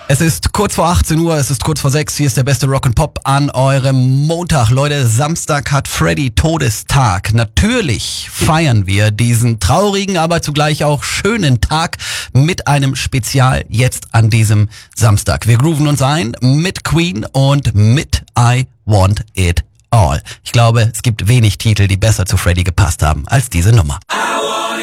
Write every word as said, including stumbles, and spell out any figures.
Es ist kurz vor achtzehn Uhr, es ist kurz vor sechs, hier ist der beste Rock'n'Pop an eurem Montag. Leute, Samstag hat Freddy Todestag. Natürlich feiern wir diesen traurigen, aber zugleich auch schönen Tag mit einem Spezial jetzt an diesem Samstag. Wir grooven uns ein mit Queen und mit I Want It All. Ich glaube, es gibt wenig Titel, die besser zu Freddy gepasst haben als diese Nummer.